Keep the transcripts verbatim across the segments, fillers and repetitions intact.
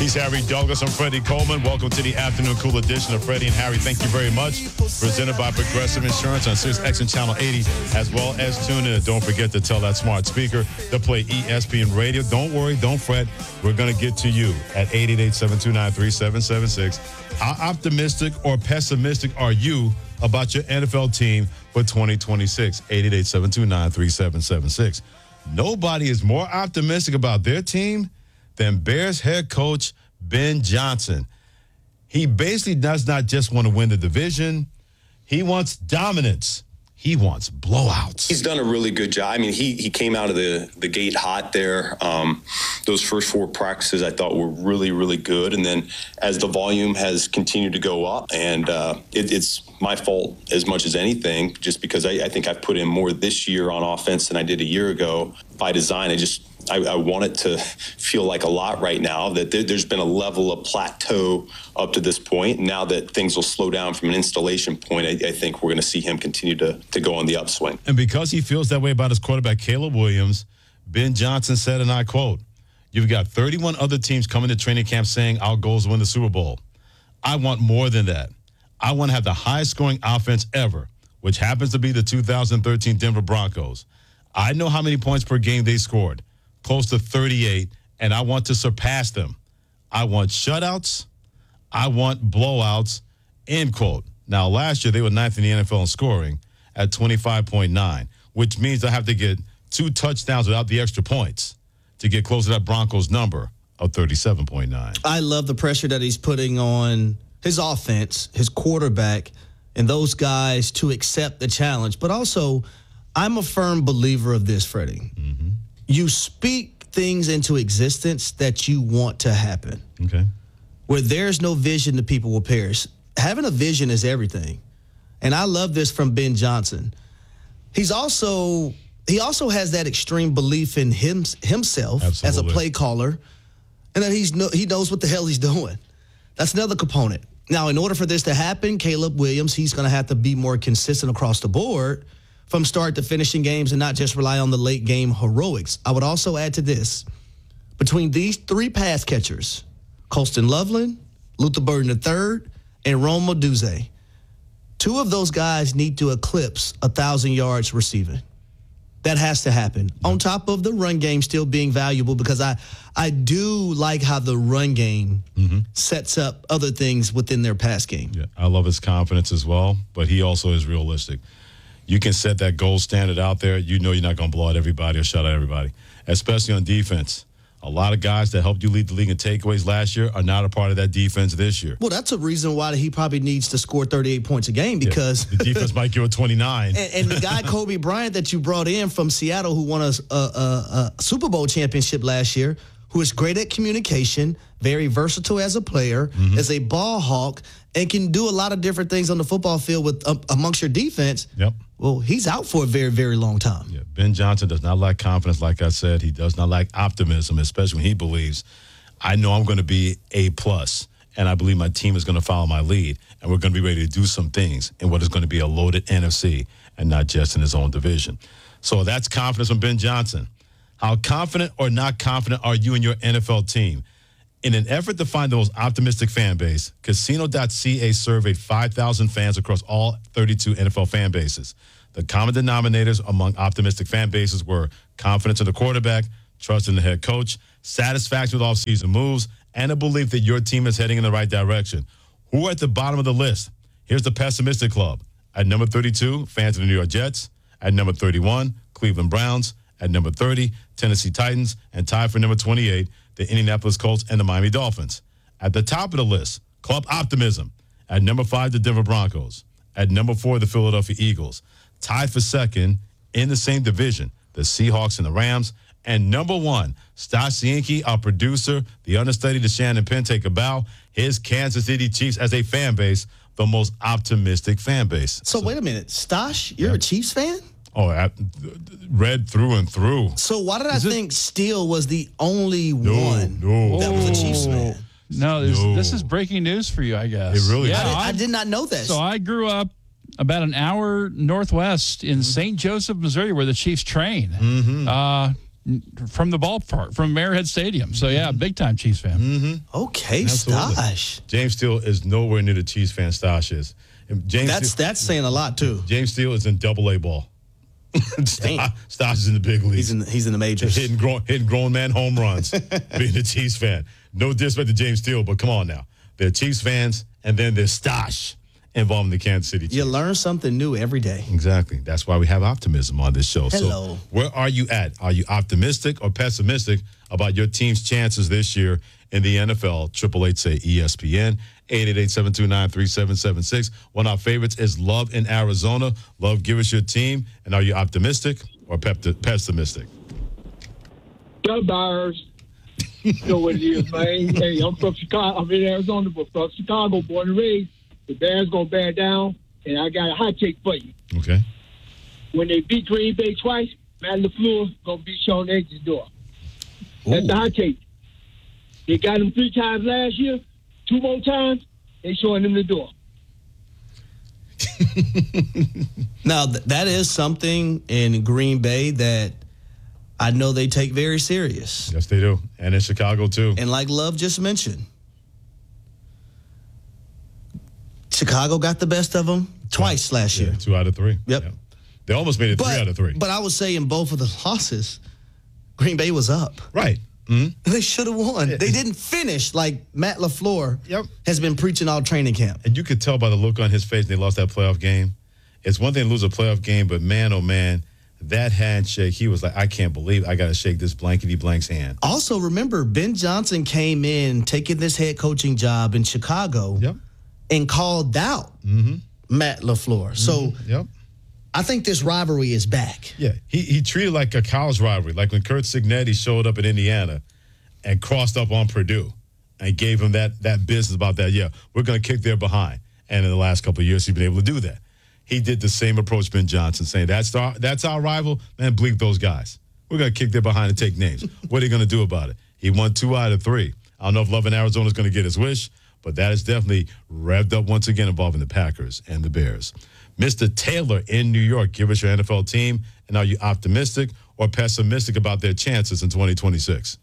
He's Harry Douglas. I'm Freddie Coleman. Welcome to the afternoon cool edition of Freddie and Harry. Thank you very much. Presented by Progressive Insurance on Sirius X M Channel eighty, as well as tune in. And don't forget to tell that smart speaker to play E S P N Radio. Don't worry, don't fret. We're going to get to you at eight eight eight, seven two nine, three seven seven six. How optimistic or pessimistic are you about your N F L team for twenty twenty-six? eight eight eight, seven two nine, three seven seven six. Nobody is more optimistic about their team than Bears head coach Ben Johnson. He basically does not just want to win the division. He wants dominance. He wants blowouts. He's done a really good job. I mean, he he came out of the, the gate hot there. Um, those first four practices I thought were really, really good. And then as the volume has continued to go up, and uh, it, it's my fault as much as anything, just because I, I think I've put in more this year on offense than I did a year ago. By design, I just I, I want it to feel like a lot right now, that there, there's been a level of plateau up to this point. Now that things will slow down from an installation point, I, I think we're going to see him continue to, to go on the upswing. And because he feels that way about his quarterback, Caleb Williams, Ben Johnson said, and I quote, "You've got thirty-one other teams coming to training camp saying our goal is to win the Super Bowl. I want more than that. I want to have the highest scoring offense ever, which happens to be the two thousand thirteen Denver Broncos. I know how many points per game they scored. Close to thirty-eight, and I want to surpass them. I want shutouts. I want blowouts," end quote. Now, last year, they were ninth in the N F L in scoring at twenty-five point nine, which means I have to get two touchdowns without the extra points to get close to that Broncos number of thirty-seven point nine. I love the pressure that he's putting on his offense, his quarterback, and those guys to accept the challenge. But also, I'm a firm believer of this, Freddie. Mm-hmm. You speak things into existence that you want to happen. Okay. Where there's no vision, the people will perish. Having a vision is everything. And I love this from Ben Johnson. He's also he also has that extreme belief in him, himself Absolutely. as a play caller, and that he's no, he knows what the hell he's doing. That's another component. Now, in order for this to happen, Caleb Williams, he's going to have to be more consistent across the board from start to finishing games and not just rely on the late game heroics. I would also add to this, between these three pass catchers, Colston Loveland, Luther Burden the third, and Rome Odunze, two of those guys need to eclipse one thousand yards receiving. That has to happen. Yep. On top of the run game still being valuable, because I, I do like how the run game mm-hmm. sets up other things within their pass game. Yeah, I love his confidence as well, but he also is realistic. You can set that gold standard out there. You know you're not going to blow out everybody or shut out everybody, especially on defense. A lot of guys that helped you lead the league in takeaways last year are not a part of that defense this year. Well, that's a reason why he probably needs to score thirty-eight points a game, because yeah, the defense might give a twenty-nine. And, and the guy Kobe Bryant that you brought in from Seattle, who won a, a, a, a Super Bowl championship last year, who is great at communication, very versatile as a player, mm-hmm. is a ball hawk, and can do a lot of different things on the football field with um, amongst your defense. Yep. Well, he's out for a very, very long time. Yeah, Ben Johnson does not lack confidence, like I said. He does not lack optimism, especially when he believes, I know I'm going to be A plus, and I believe my team is going to follow my lead, and we're going to be ready to do some things in what is going to be a loaded N F C and not just in his own division. So that's confidence from Ben Johnson. How confident or not confident are you in your N F L team? In an effort to find the most optimistic fan base, Casino dot C A surveyed five thousand fans across all thirty-two N F L fan bases. The common denominators among optimistic fan bases were confidence in the quarterback, trust in the head coach, satisfaction with offseason moves, and a belief that your team is heading in the right direction. Who are at the bottom of the list? Here's the pessimistic club. At number thirty-two, fans of the New York Jets. At number thirty-one, Cleveland Browns. At number thirty, Tennessee Titans. And tied for number twenty-eight, the Indianapolis Colts and the Miami Dolphins. At the top of the list, Club Optimism. At number five, the Denver Broncos. At number four, the Philadelphia Eagles. Tied for second in the same division, the Seahawks and the Rams. And number one, Stasienki, our producer, the understudy to Shannon Penn, take a bow. His Kansas City Chiefs as a fan base, the most optimistic fan base. So, so wait a minute, Stash, you're yeah. a Chiefs fan? Oh, I, read through and through. So why did Is I it? think Steele was the only no, one no. that was a Chiefs fan? No, this, no. this is breaking news for you, I guess. It really yeah, is. I, I did not know this. So I grew up about an hour northwest in Saint Joseph, Missouri, where the Chiefs train. Mm-hmm. Uh, from the ballpark, from Arrowhead Stadium. So, yeah, big-time Chiefs fan. Mm-hmm. Okay, Absolutely. Stash. James Steele is nowhere near the Chiefs fan Stash is. And James That's Steele, that's saying a lot too. James Steele is in double A ball. Stash, Stash is in the big leagues. He's in he's in the majors. hitting grown, hitting grown man home runs, being a Chiefs fan. No disrespect to James Steele, but come on now. They're Chiefs fans, and then there's Stash involved in the Kansas City Chiefs. You learn something new every day. Exactly. That's why we have optimism on this show. Hello. So where are you at? Are you optimistic or pessimistic about your team's chances this year in the N F L? Triple eight say E S P N. eight eight eight, seven two nine, three seven seven six. One of our favorites is Love in Arizona. Love, give us your team. And are you optimistic or pep- pessimistic? The Bears. You know what it is, man. Hey, I'm from Chicago. I'm in Arizona, but from Chicago, born and raised. The Bears going to bear down, and I got a hot take for you. Okay. When they beat Green Bay twice, Matt LaFleur going to be Sean Edge's door. That's the hot take. They got him three times last year. Two more times, they showing him the door. Now, th- that is something in Green Bay that I know they take very serious. Yes, they do. And in Chicago, too. And like Love just mentioned, Chicago got the best of them twice last Yeah, year. two out of three. Yep. Yeah. They almost made it But, three out of three. but I would say in both of the losses, Green Bay was up. Right. Mm-hmm. They should have won. They didn't finish like Matt LaFleur Yep. has been preaching all training camp. And you could tell by the look on his face they lost that playoff game. It's one thing to lose a playoff game, but man, oh man, that handshake, he was like, I can't believe I got to shake this blankety blank's hand. Also, remember, Ben Johnson came in taking this head coaching job in Chicago Yep. and called out Mm-hmm. Matt LaFleur. So Yep. I think this rivalry is back. Yeah. He he treated like a college rivalry, like when Kurt Signetti showed up in Indiana and crossed up on Purdue and gave him that that business about that. Yeah, we're going to kick their behind. And in the last couple of years, he's been able to do that. He did the same approach, Ben Johnson, saying, that's our, that's our rival. Man, bleep those guys. We're going to kick their behind and take names. What are you going to do about it? He won two out of three. I don't know if Love in Arizona is going to get his wish, but that is definitely revved up once again involving the Packers and the Bears. Mister Taylor in New York, give us your N F L team. And are you optimistic or pessimistic about their chances in twenty twenty-six?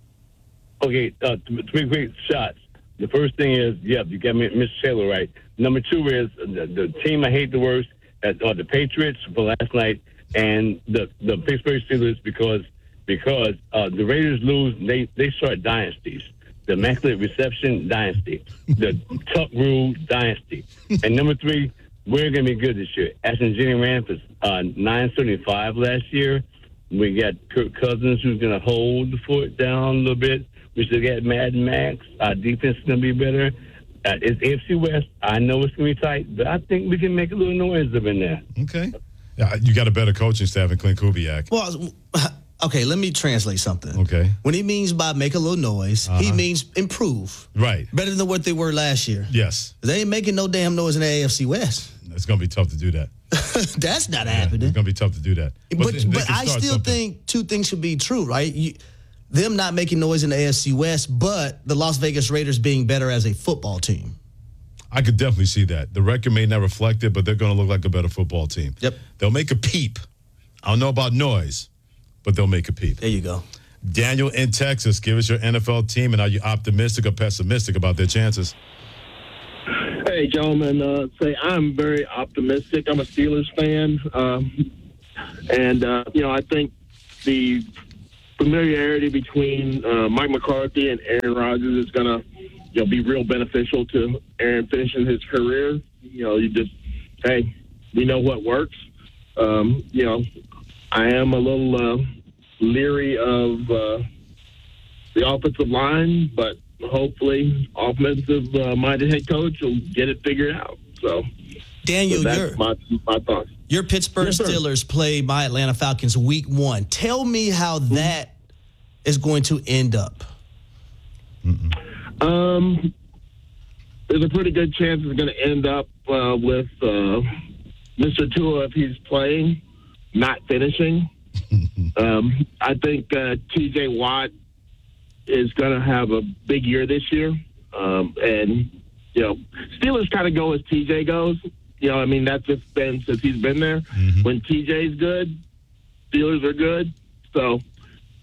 Okay, uh, th- three quick shots. The first thing is, yeah, you got Mister Taylor right. Number two is the, the team I hate the worst are the Patriots for last night and the the Pittsburgh Steelers because because uh, the Raiders lose, they they start dynasties. The Immaculate Reception dynasty, the Tuck Rule dynasty, and number three, we're going to be good this year. Ashton Jenny ran for uh, nine seventy-five last year. We got Kirk Cousins who's going to hold the fort down a little bit. We still got Mad Max. Our defense is going to be better. Uh, it's A F C West. I know it's going to be tight, but I think we can make a little noise up in there. Okay. Yeah, you got a better coaching staff in Clint Kubiak. Well, okay, let me translate something. Okay. When he means by make a little noise, Uh-huh. he means improve. Right. Better than what they were last year. Yes. They ain't making no damn noise in the A F C West. It's going to be tough to do that. That's not It's happening. going to be tough to do that. But they- they but can I start still something. think two things should be true, right? You, them not making noise in the A F C West, but the Las Vegas Raiders being better as a football team. I could definitely see that. The record may not reflect it, but they're going to look like a better football team. Yep. They'll make a peep. I don't know about noise, but they'll make a peep. There you go. Daniel in Texas, give us your N F L team, and are you optimistic or pessimistic about their chances? Hey, gentlemen, uh, say I'm very optimistic. I'm a Steelers fan, um, and uh, you know I think the familiarity between uh, Mike McCarthy and Aaron Rodgers is going to you know be real beneficial to Aaron finishing his career. You know, you just hey, we know what works. Um, you know, I am a little uh, leery of uh, the offensive line, but hopefully offensive-minded uh, head coach will get it figured out. So, Daniel, so that's your, my, my thoughts. your Pittsburgh Yes, sir. Steelers play my Atlanta Falcons week one. Tell me how that is going to end up. Um, there's a pretty good chance it's going to end up uh, with uh, Mister Tua if he's playing, not finishing. um, I think uh, T J Watt is going to have a big year this year. Um, and, you know, Steelers kind of go as T J goes. You know, I mean, that's just been since he's been there. Mm-hmm. When T J's good, Steelers are good. So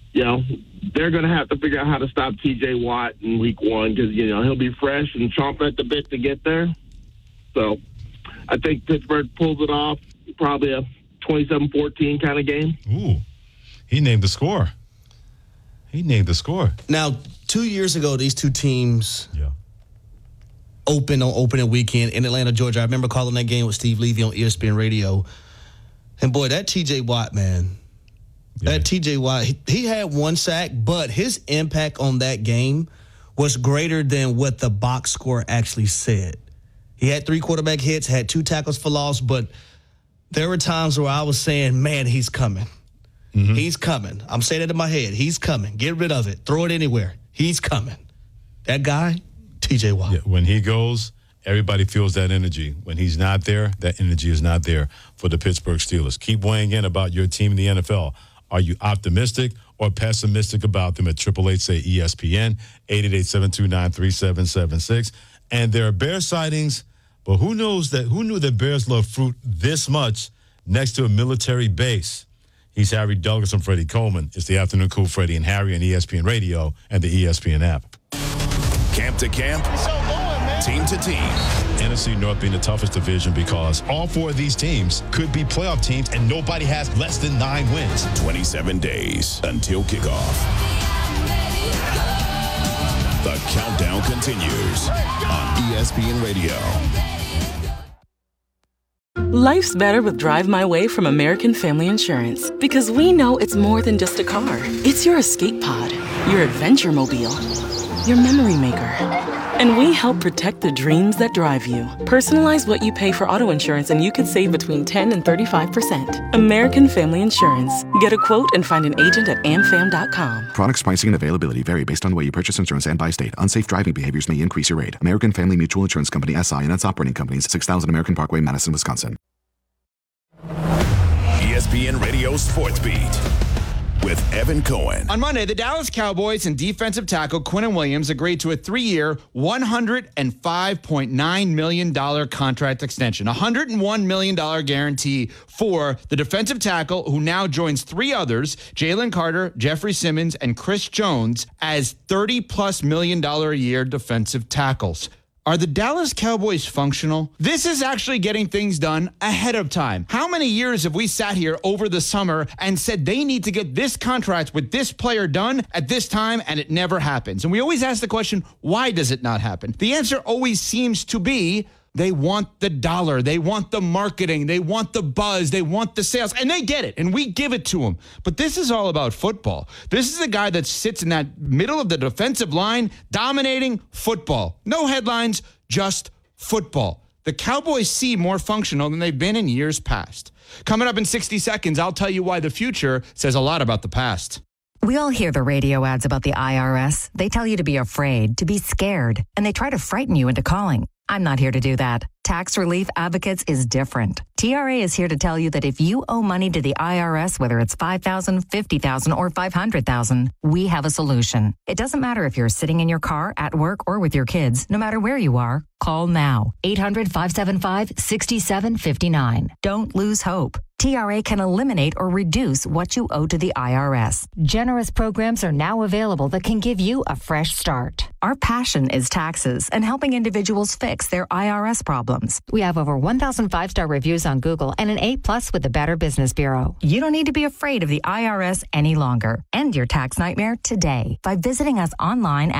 you know, they're going to have to figure out how to stop T J Watt in week one because, you know, he'll be fresh and chomping at the bit to get there. So I think Pittsburgh pulls it off, probably a twenty-seven fourteen kind of game. Ooh, he named the score. He named the score. Now, two years ago, these two teams Yeah. opened on opening weekend in Atlanta, Georgia. I remember calling that game with Steve Levy on E S P N Radio. And, boy, that T J Watt, man, Yeah. that T J Watt, he, he had one sack, but his impact on that game was greater than what the box score actually said. He had three quarterback hits, had two tackles for loss, but there were times where I was saying, man, he's coming. Mm-hmm. He's coming. I'm saying it in my head. He's coming. Get rid of it. Throw it anywhere. He's coming. That guy, T J Watt. Yeah, when he goes, everybody feels that energy. When he's not there, that energy is not there for the Pittsburgh Steelers. Keep weighing in about your team in the N F L. Are you optimistic or pessimistic about them at triple eight say E S P N, eight eight eight, seven two nine, three seven seven six. And there are bear sightings, but who knows that? Who knew that bears love fruit this much next to a military base? He's Harry Douglas and Freddie Coleman. It's the Afternoon Cool Freddie and Harry on E S P N Radio and the E S P N app. Camp to camp, team to team. N F C North being the toughest division because all four of these teams could be playoff teams and nobody has less than nine wins. twenty-seven days until kickoff. The countdown continues on E S P N Radio. Life's better with Drive My Way from American Family Insurance because we know it's more than just a car. It's your escape pod, your adventure mobile, your memory maker. And we help protect the dreams that drive you. Personalize what you pay for auto insurance and you could save between ten and thirty-five percent. American Family Insurance. Get a quote and find an agent at a m fam dot com. Products, pricing, and availability vary based on the way you purchase insurance and by state. Unsafe driving behaviors may increase your rate. American Family Mutual Insurance Company, S I and its operating companies, six thousand American Parkway, Madison, Wisconsin. E S P N Radio Sports Beat with Evan Cohen. On Monday, the Dallas Cowboys and defensive tackle Quinnen Williams agreed to a three-year, one hundred five point nine million dollars contract extension, a one hundred one million dollars guarantee for the defensive tackle who now joins three others, Jalen Carter, Jeffrey Simmons, and Chris Jones, as thirty-plus million dollars a year defensive tackles. Are the Dallas Cowboys functional? This is actually getting things done ahead of time. How many years have we sat here over the summer and said they need to get this contract with this player done at this time, and it never happens? And we always ask the question, why does it not happen? The answer always seems to be they want the dollar. They want the marketing. They want the buzz. They want the sales. And they get it. And we give it to them. But this is all about football. This is the guy that sits in that middle of the defensive line dominating football. No headlines, just football. The Cowboys seem more functional than they've been in years past. Coming up in sixty seconds, I'll tell you why the future says a lot about the past. We all hear the radio ads about the I R S. They tell you to be afraid, to be scared, and they try to frighten you into calling. I'm not here to do that. Tax Relief Advocates is different. T R A is here to tell you that if you owe money to the I R S, whether it's five thousand dollars, fifty thousand dollars, or five hundred thousand dollars, we have a solution. It doesn't matter if you're sitting in your car, at work, or with your kids. No matter where you are, call now. eight hundred, five seven five, six seven five nine. Don't lose hope. T R A can eliminate or reduce what you owe to the I R S. Generous programs are now available that can give you a fresh start. Our passion is taxes and helping individuals fix their I R S problems. We have over one thousand five-star reviews on Google and an A plus with the Better Business Bureau. You don't need to be afraid of the I R S any longer. End your tax nightmare today by visiting us online at